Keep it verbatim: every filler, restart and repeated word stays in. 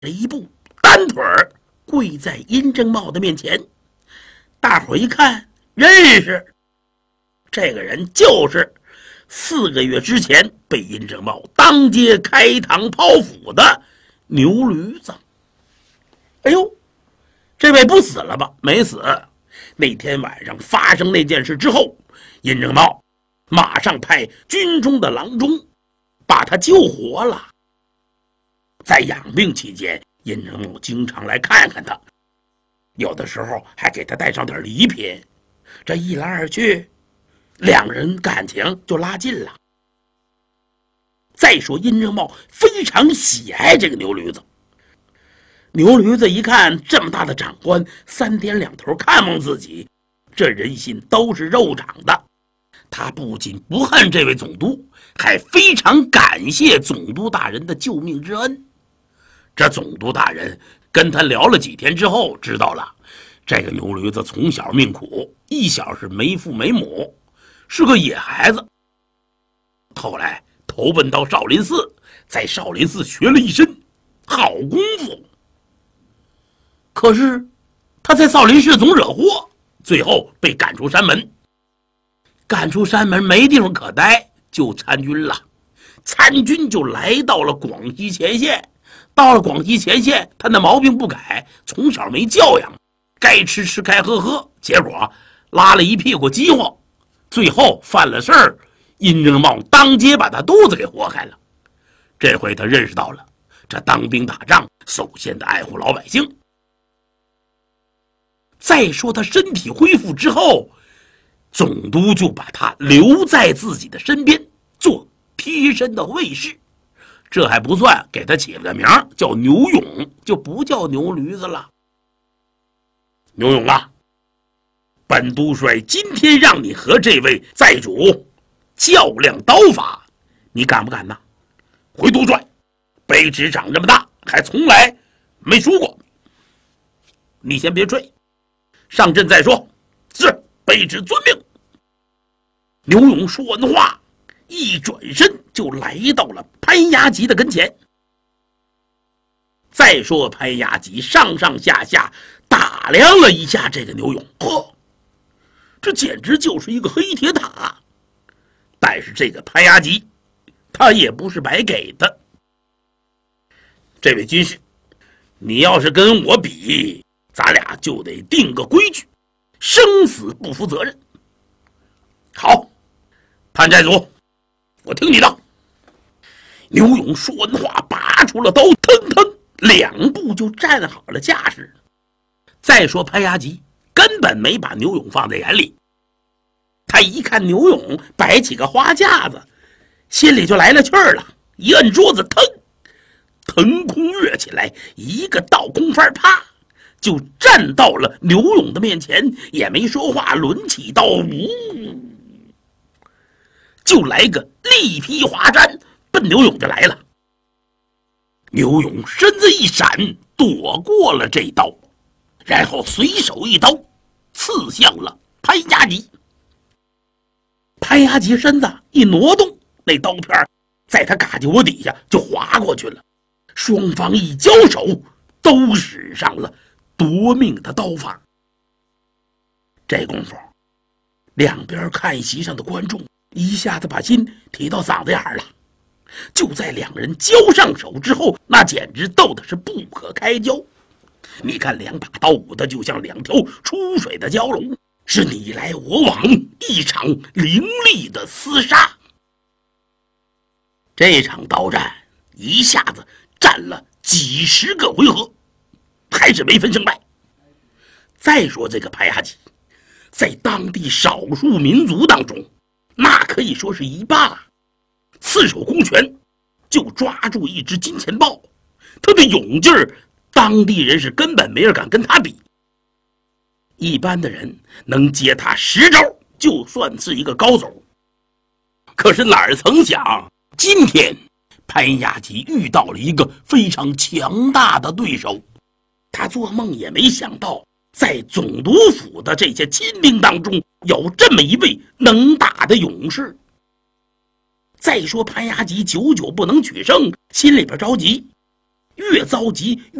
这一步，单腿儿跪在殷正茂的面前。大伙一看，认识，这个人就是四个月之前被殷正茂当街开膛剖腹的牛驴子。哎呦，这位不死了吧？没死。那天晚上发生那件事之后，殷正茂马上派军中的郎中把他救活了。在养病期间，殷正茂经常来看看他，有的时候还给他带上点礼品。这一来二去，两人感情就拉近了。再说殷正茂非常喜爱这个牛驴子，牛驴子一看这么大的长官三天两头看望自己，这人心都是肉长的。他不仅不恨这位总督，还非常感谢总督大人的救命之恩。这总督大人跟他聊了几天之后，知道了这个牛驴子从小命苦，一小是没父没母，是个野孩子。后来投奔到少林寺，在少林寺学了一身好功夫。可是他在少林寺总惹祸，最后被赶出山门。赶出山门没地方可待，就参军了。参军就来到了广西前线。到了广西前线，他那毛病不改，从小没教养，该吃吃该喝喝，结果拉了一屁股饥荒，最后犯了事儿，殷正茂当街把他肚子给活开了。这回他认识到了，这当兵打仗首先得爱护老百姓。再说他身体恢复之后，总督就把他留在自己的身边做贴身的卫士。这还不算，给他起了个名叫牛勇，就不叫牛驴子了。牛勇啊，本督帅今天让你和这位寨主较量刀法，你敢不敢呢？回督帅，卑职长这么大，还从来没输过。你先别追，上阵再说。是，卑职遵命。刘勇说完话，一转身就来到了潘牙吉的跟前。再说潘牙吉上上下下打量了一下这个牛勇，呵，这简直就是一个黑铁塔。但是这个潘牙吉他也不是白给的。这位军师，你要是跟我比，咱俩就得定个规矩，生死不负责任。好，潘寨主，我听你的。牛勇说完话，拔出了刀，腾腾两步就站好了架势。再说潘牙吉根本没把牛勇放在眼里，他一看牛勇摆起个花架子，心里就来了气儿了，一摁桌子，腾腾空跃起来，一个倒空翻，啪就站到了牛勇的面前，也没说话，抡起刀，呜，就来个力劈华山，奔牛勇就来了。牛勇身子一闪，躲过了这刀，然后随手一刀刺向了潘牙吉。潘牙吉身子一挪动，那刀片在他嘎叽窝底下就划过去了。双方一交手，都使上了夺命的刀法。这功夫，两边看席上的观众一下子把心提到嗓子眼了。就在两人交上手之后，那简直斗的是不可开交。你看两把刀舞的就像两条出水的蛟龙，是你来我往，一场凌厉的厮杀。这场刀战一下子战了几十个回合，还是没分胜败。再说这个潘牙吉，在当地少数民族当中，那可以说是一霸，赤手空拳就抓住一只金钱豹，他的勇劲儿，当地人是根本没人敢跟他比。一般的人能接他十招，就算是一个高手。可是哪儿曾想，今天潘牙吉遇到了一个非常强大的对手，他做梦也没想到，在总督府的这些亲兵当中，有这么一位能打的勇士。再说潘牙吉久久不能取胜，心里边着急， 越着急